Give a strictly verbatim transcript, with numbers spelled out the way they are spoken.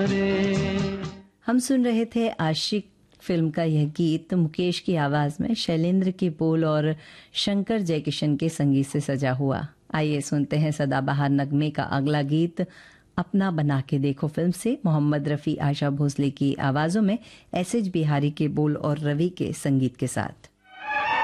हम सुन रहे थे आशिक फिल्म का यह गीत मुकेश की आवाज में, शैलेंद्र के बोल और शंकर जयकिशन के संगीत से सजा हुआ। आइए सुनते हैं सदाबहार नगमे का अगला गीत, अपना बना के देखो फिल्म से, मोहम्मद रफ़ी, आशा भोसले की आवाजों में, एस एच बिहारी के बोल और रवि के संगीत के साथ।